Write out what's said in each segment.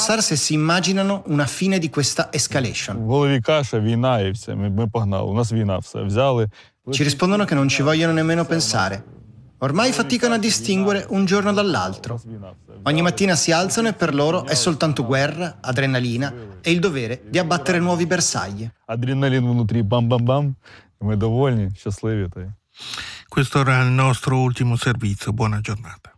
passare se si immaginano una fine di questa escalation. В голові каша, війна і все. Ми погнали. У нас війна, все. Взяли. Ci rispondono che non ci vogliono nemmeno pensare. Ormai faticano a distinguere un giorno dall'altro. Ogni mattina si alzano e per loro è soltanto guerra, adrenalina e il dovere di abbattere nuovi bersagli. Адреналін внутрі, бам-бам-бам. Ми довольні, щасливі. Questo era il nostro ultimo servizio. Buona giornata.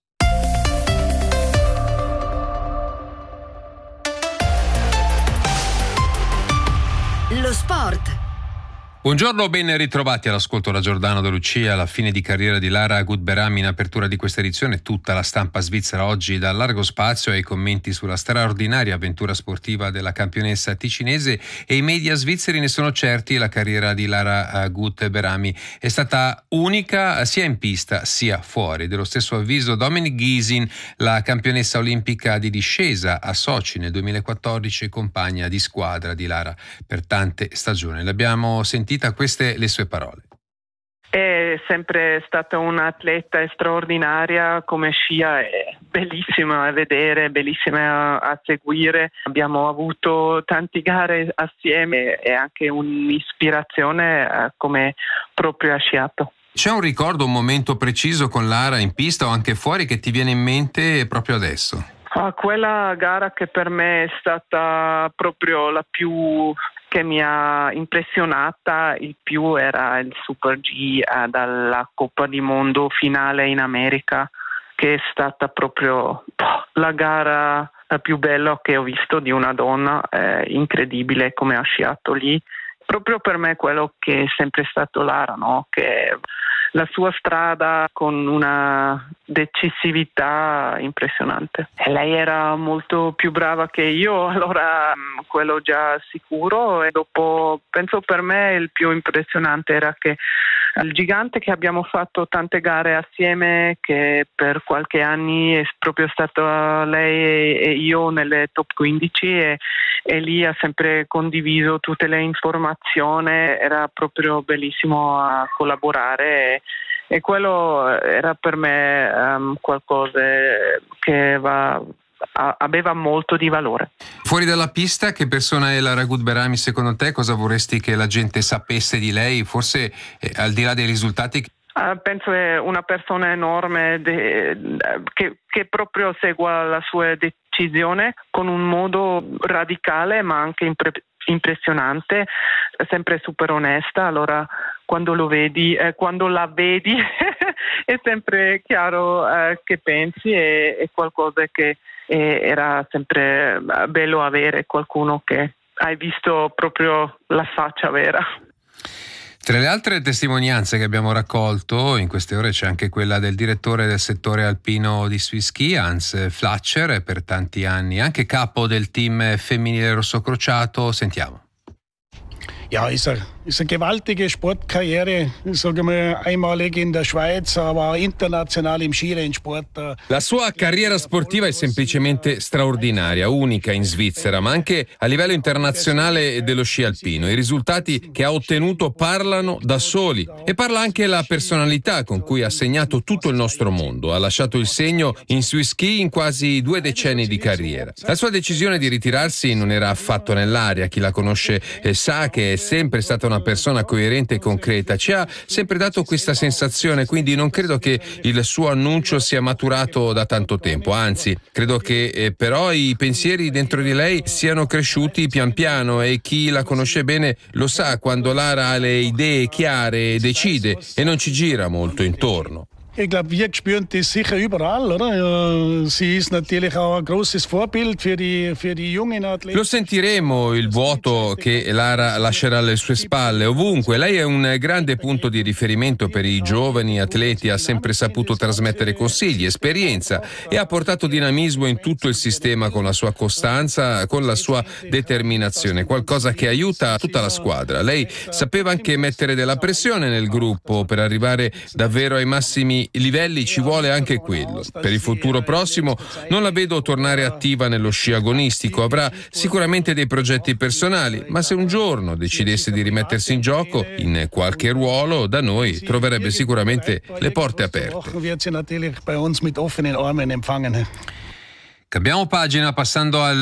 Lo sport. Buongiorno, ben ritrovati all'ascolto da Giordano Da Lucia. La fine di carriera di Lara Gutberami in apertura di questa edizione. Tutta la stampa svizzera oggi dà largo spazio ai commenti sulla straordinaria avventura sportiva della campionessa ticinese e i media svizzeri ne sono certi. La carriera di Lara Gutberami è stata unica sia in pista sia fuori. Dello stesso avviso Dominic Giesin, la campionessa olimpica di discesa a Sochi nel 2014, compagna di squadra di Lara per tante stagioni. L'abbiamo sentita, queste le sue parole. È sempre stata un'atleta straordinaria, come scia è bellissima a vedere, bellissima a seguire. Abbiamo avuto tante gare assieme e anche un'ispirazione come proprio ha sciato. C'è un ricordo, un momento preciso con Lara in pista o anche fuori che ti viene in mente proprio adesso? Quella gara che per me è stata proprio la più che mi ha impressionata il più era il Super G dalla Coppa di Mondo finale in America, che è stata proprio la gara più bella che ho visto di una donna, incredibile come ha sciato lì. Proprio per me quello che è sempre stato Lara, no? Che la sua strada con una decisività impressionante. Lei era molto più brava che io, allora quello già sicuro, e dopo penso per me il più impressionante era che il gigante che abbiamo fatto tante gare assieme, che per qualche anni è proprio stata lei e io nelle top 15 e lì ha sempre condiviso tutte le informazioni, era proprio bellissimo a collaborare e quello era per me qualcosa che aveva molto di valore. Fuori dalla pista, che persona è Lara Gutberami secondo te? Cosa vorresti che la gente sapesse di lei? Forse al di là dei risultati? Penso è una persona enorme che proprio segue la sua decisione con un modo radicale ma anche impressionante, sempre super onesta. Allora quando la vedi è sempre chiaro che pensi, è qualcosa che era sempre bello avere qualcuno che hai visto proprio la faccia vera. Tra le altre testimonianze che abbiamo raccolto in queste ore c'è anche quella del direttore del settore alpino di Swiss Ski, Hans Flatscher, per tanti anni anche capo del team femminile rossocrociato. Sentiamo. Ja, ist eine gewaltige Sportkarriere, ich sage mal einmalig in der Schweiz, aber international im Skirennsport. La sua carriera sportiva è semplicemente straordinaria, unica in Svizzera, ma anche a livello internazionale dello sci alpino. I risultati che ha ottenuto parlano da soli e parla anche la personalità con cui ha segnato tutto il nostro mondo. Ha lasciato il segno in Swiss Ski in quasi 2 decenni di carriera. La sua decisione di ritirarsi non era affatto nell'aria. Chi la conosce sa che è sempre stata una persona coerente e concreta, ci ha sempre dato questa sensazione, quindi non credo che il suo annuncio sia maturato da tanto tempo, anzi credo che però i pensieri dentro di lei siano cresciuti pian piano e chi la conosce bene lo sa, quando Lara ha le idee chiare decide e non ci gira molto intorno. Ich glaube, wir spüren das sicher überall, oder? Sie ist natürlich auch ein großes Vorbild für die jungen Athleten. Lo sentiremo il vuoto che Lara lascerà alle sue spalle ovunque. Lei è un grande punto di riferimento per i giovani atleti, ha sempre saputo trasmettere consigli, esperienza e ha portato dinamismo in tutto il sistema con la sua costanza, con la sua determinazione, qualcosa che aiuta tutta la squadra. Lei sapeva anche mettere della pressione nel gruppo per arrivare davvero ai massimi livelli, ci vuole anche quello. Per il futuro prossimo non la vedo tornare attiva nello sci agonistico, avrà sicuramente dei progetti personali, ma se un giorno decidesse di rimettersi in gioco in qualche ruolo da noi troverebbe sicuramente le porte aperte. Cambiamo pagina passando al